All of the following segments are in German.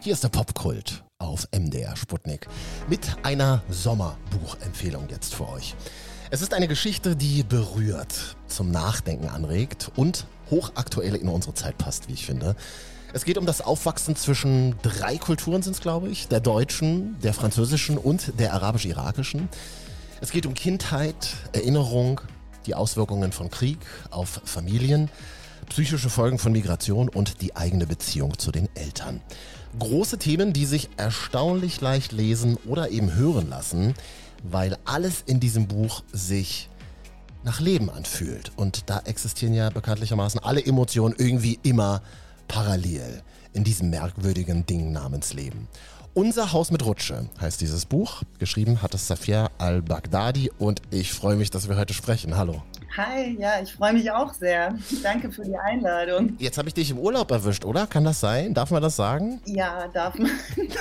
Hier ist der Popkult auf MDR Sputnik mit einer Sommerbuchempfehlung jetzt für euch. Es ist eine Geschichte, die berührt, zum Nachdenken anregt und hochaktuell in unsere Zeit passt, wie ich finde. Es geht um das Aufwachsen zwischen 3 Kulturen sind es, glaube ich, der deutschen, der französischen und der arabisch-irakischen. Es geht um Kindheit, Erinnerung, die Auswirkungen von Krieg auf Familien, psychische Folgen von Migration und die eigene Beziehung zu den Eltern. Große Themen, die sich erstaunlich leicht lesen oder eben hören lassen, weil alles in diesem Buch sich nach Leben anfühlt. Und da existieren ja bekanntlichermaßen alle Emotionen irgendwie immer parallel in diesem merkwürdigen Ding namens Leben. Unser Haus mit Rutsche heißt dieses Buch. Geschrieben hat es Safia al-Baghdadi und ich freue mich, dass wir heute sprechen. Hallo. Hi, ja, ich freue mich auch sehr. Danke für die Einladung. Jetzt habe ich dich im Urlaub erwischt, oder? Kann das sein? Darf man das sagen? Ja, darf man.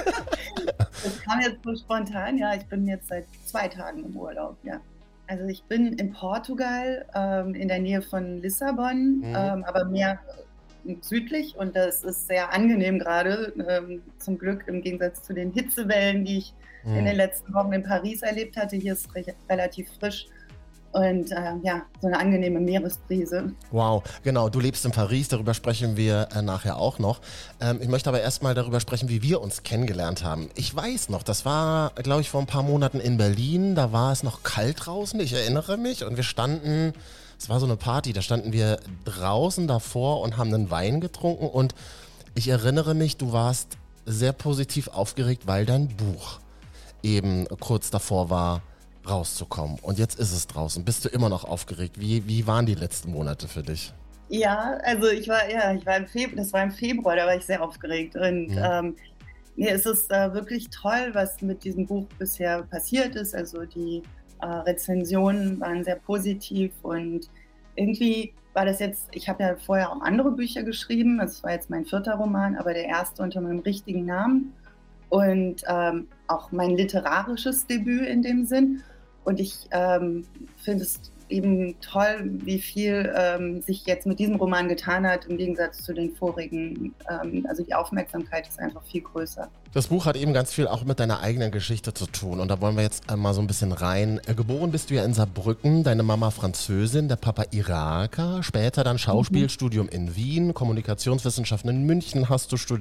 Das kam jetzt so spontan. Ja, ich bin jetzt seit 2 Tagen im Urlaub, ja. Also ich bin in Portugal, in der Nähe von Lissabon, aber mehr südlich und das ist sehr angenehm gerade. Zum Glück im Gegensatz zu den Hitzewellen, die ich in den letzten Wochen in Paris erlebt hatte. Hier ist es relativ frisch. Und ja, so eine angenehme Meeresbrise. Wow, genau, du lebst in Paris, darüber sprechen wir nachher auch noch. Ich möchte aber erstmal darüber sprechen, wie wir uns kennengelernt haben. Ich weiß noch, das war, glaube ich, vor ein paar Monaten in Berlin, da war es noch kalt draußen, ich erinnere mich. Und wir standen, es war so eine Party, da standen wir draußen davor und haben einen Wein getrunken. Und ich erinnere mich, du warst sehr positiv aufgeregt, weil dein Buch eben kurz davor war, rauszukommen. Und jetzt ist es draußen. Bist du immer noch aufgeregt? Wie waren die letzten Monate für dich? Ja, also ich war im Februar, das war im Februar, da war ich sehr aufgeregt. Und es ist wirklich toll, was mit diesem Buch bisher passiert ist. Also die Rezensionen waren sehr positiv und irgendwie war das jetzt, ich habe ja vorher auch andere Bücher geschrieben, es war jetzt mein 4. Roman, aber der erste unter meinem richtigen Namen und auch mein literarisches Debüt in dem Sinn. Und ich finde es eben toll, wie viel sich jetzt mit diesem Roman getan hat, im Gegensatz zu den vorigen. Also die Aufmerksamkeit ist einfach viel größer. Das Buch hat eben ganz viel auch mit deiner eigenen Geschichte zu tun. Und da wollen wir jetzt einmal so ein bisschen rein. Geboren bist du ja in Saarbrücken, deine Mama Französin, der Papa Iraker. Später dann Schauspielstudium in Wien, Kommunikationswissenschaften in München hast du studiert.